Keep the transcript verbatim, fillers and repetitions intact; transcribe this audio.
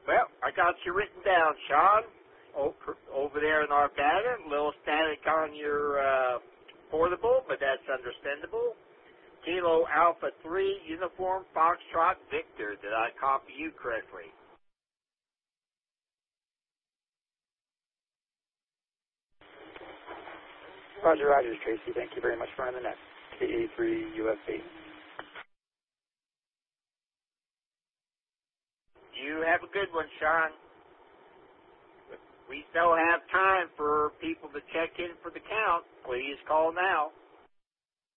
Well, I got you written down, Sean. Over, over there in Arvada, a little static on your uh, portable, but that's understandable. Kilo Alpha three, Uniform Foxtrot Victor. Did I copy you correctly? Roger, Roger, Tracy. Thank you very much for running the net. K A three U F A. You have a good one, Sean. We still have time for people to check in for the count. Please call now.